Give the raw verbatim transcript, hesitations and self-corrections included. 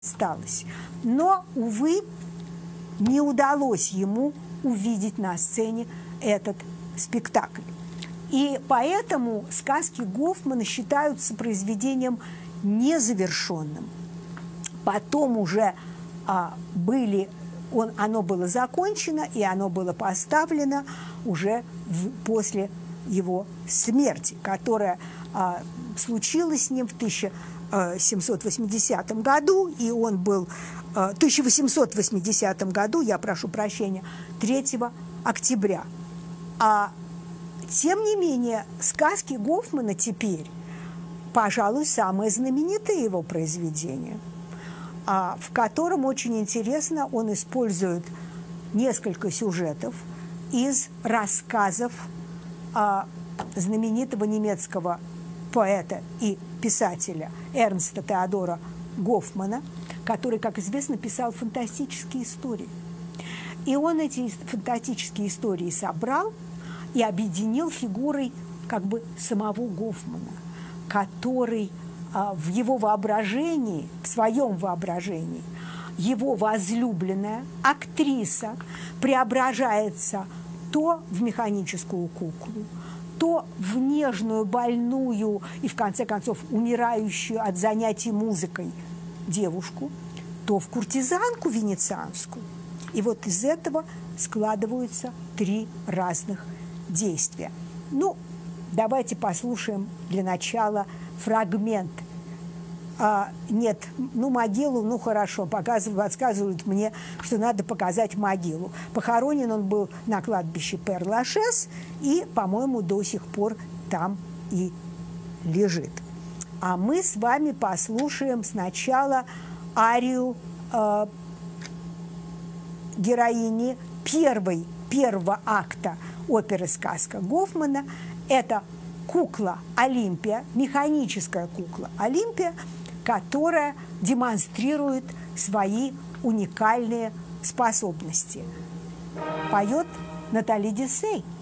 осталось. Но, увы, не удалось ему увидеть на сцене этот спектакль. И поэтому сказки Гофмана считаются произведением незавершенным. Потом уже а, были, он, оно было закончено, и оно было поставлено уже в, после его смерти, которая а, случилась с ним в тысяча семьсот восьмидесятом году, и он был в тысяча восемьсот восьмидесятом году, я прошу прощения, третьего октября. А тем не менее, сказки Гофмана теперь, пожалуй, самое знаменитое его произведение, в котором очень интересно он использует несколько сюжетов из рассказов знаменитого немецкого поэта и писателя Эрнста Теодора Гофмана, который, как известно, писал фантастические истории. И он эти фантастические истории собрал и объединил фигурой как бы самого Гофмана, который а, в его воображении, в своем воображении, его возлюбленная актриса преображается то в механическую куклу, то в нежную, больную и, в конце концов, умирающую от занятий музыкой девушку, то в куртизанку венецианскую. И вот из этого складываются три разных действия. Ну, давайте послушаем для начала фрагмент. А, нет, ну, могилу, ну, хорошо, показывают, подсказывают мне, что надо показать могилу. Похоронен он был на кладбище Пер-Лашез и, по-моему, до сих пор там и лежит. А мы с вами послушаем сначала арию э, героини первой, первого акта оперы «Сказка Гофмана». Это кукла Олимпия, механическая кукла Олимпия, которая демонстрирует свои уникальные способности. Поет Натали Десей.